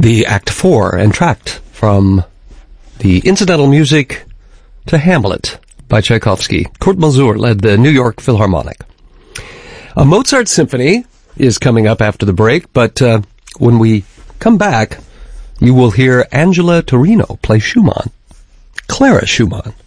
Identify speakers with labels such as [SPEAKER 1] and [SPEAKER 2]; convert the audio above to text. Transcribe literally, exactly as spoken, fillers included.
[SPEAKER 1] the Act Four entr'acte from the incidental music to Hamlet by Tchaikovsky. Kurt Masur led the New York Philharmonic. A Mozart Symphony is coming up after the break, but uh, when we come back, you will hear Angela Torino play Schumann. Clara Schumann.